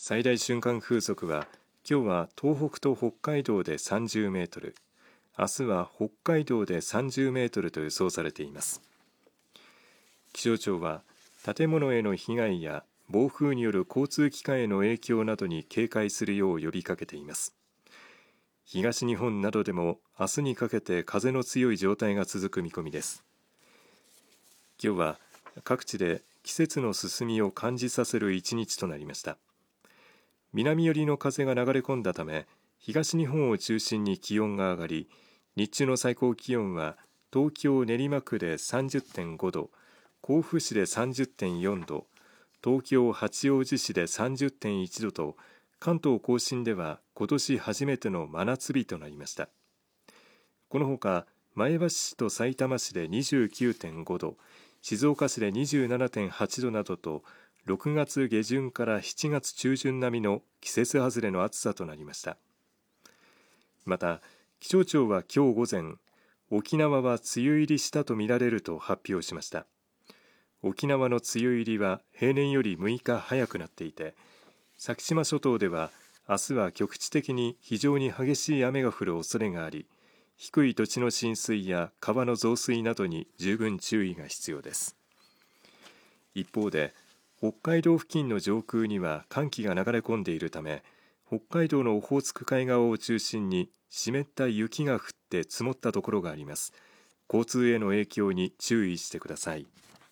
最大瞬間風速は今日は東北と北海道で30メートル、明日は北海道で30メートルと予想されています。気象庁は建物への被害や暴風による交通機関への影響などに警戒するよう呼びかけています。東日本などでも明日にかけて風の強い状態が続く見込みです。今日は各地で季節の進みを感じさせる一日となりました。南寄りの風が流れ込んだため、東日本を中心に気温が上がり、日中の最高気温は東京練馬区で 30.5 度、甲府市で 30.4 度、東京八王子市で 30.1 度と、関東甲信では今年初めての真夏日となりました。このほか前橋市とさいたま市で 29.5 度、静岡市で 27.8 度などと、6月下旬から7月中旬並みの季節外れの暑さとなりました。また気象庁は今日午前、沖縄は梅雨入りしたとみられると発表しました。沖縄の梅雨入りは平年より6日早くなっていて、先島諸島では明日は局地的に非常に激しい雨が降る恐れがあり、低い土地の浸水や川の増水などに十分注意が必要です。一方で北海道付近の上空には寒気が流れ込んでいるため、北海道のオホーツク海側を中心に湿った雪が降って積もったところがあります。交通への影響に注意してください。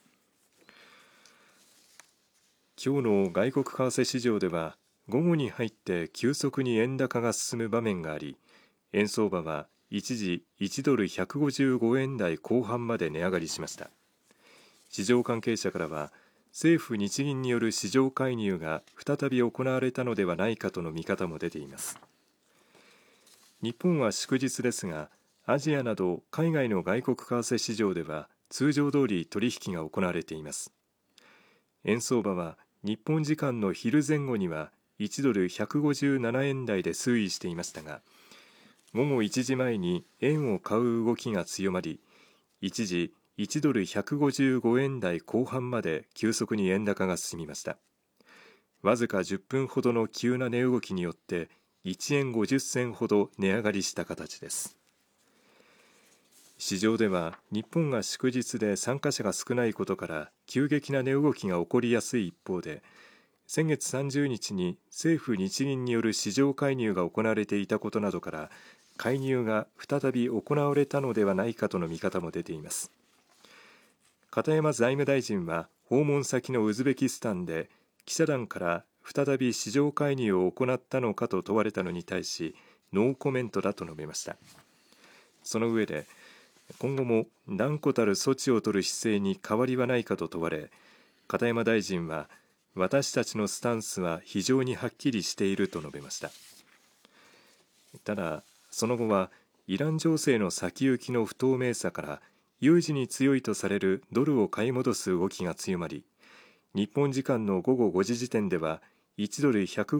今日の外国為替市場では午後に入って急速に円高が進む場面があり、円相場は一時1ドル155円台後半まで値上がりしました。市場関係者からは政府日銀による市場介入が再び行われたのではないかとの見方も出ています。日本は祝日ですが、アジアなど海外の外国為替市場では通常通り取引が行われています。円相場は日本時間の昼前後には1ドル157円台で推移していましたが、午後1時前に円を買う動きが強まり、一時1ドル155円台後半まで急速に円高が進みました。わずか10分ほどの急な値動きによって1円50銭ほど値上がりした形です。市場では日本が祝日で参加者が少ないことから急激な値動きが起こりやすい一方で、先月30日に政府日銀による市場介入が行われていたことなどから介入が再び行われたのではないかとの見方も出ています。片山財務大臣は訪問先のウズベキスタンで記者団から再び市場介入を行ったのかと問われたのに対し、ノーコメントだと述べました。その上で今後も断固たる措置を取る姿勢に変わりはないかと問われ、片山大臣は私たちのスタンスは非常にはっきりしていると述べました。ただその後はイラン情勢の先行きの不透明さから有事に強いとされるドルを買い戻す動きが強まり、日本時間の午後5時時点では1ドル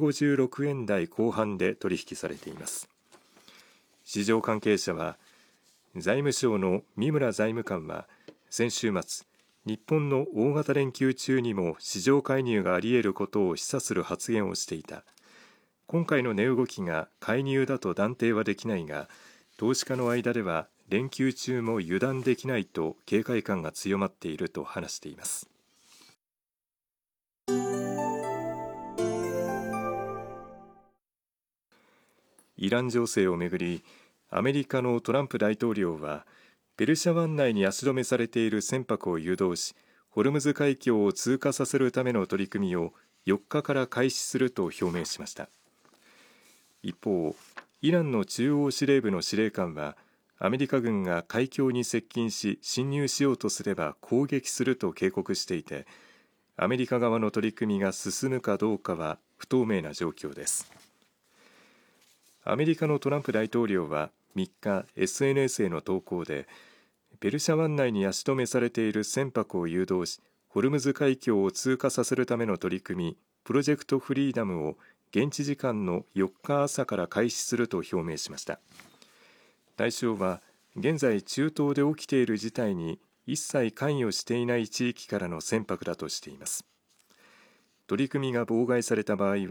156円台後半で取引されています。市場関係者は財務省の三村財務官は先週末、日本の大型連休中にも市場介入があり得ることを示唆する発言をしていた。今回の値動きが介入だと断定はできないが、投資家の間では連休中も油断できないと警戒感が強まっていると話しています。イラン情勢をめぐり、アメリカのトランプ大統領はペルシャ湾内に足止めされている船舶を誘導し、ホルムズ海峡を通過させるための取り組みを4日から開始すると表明しました。一方、イランの中央司令部の司令官はアメリカ軍が海峡に接近し侵入しようとすれば攻撃すると警告していて、アメリカ側の取り組みが進むかどうかは不透明な状況です。アメリカのトランプ大統領は3日 SNS への投稿で、ペルシャ湾内に足止めされている船舶を誘導しホルムズ海峡を通過させるための取り組みプロジェクトフリーダムを現地時間の4日朝から開始すると表明しました。対象は現在中東で起きている事態に一切関与していない地域からの船舶だとしています。取り組みが妨害された場合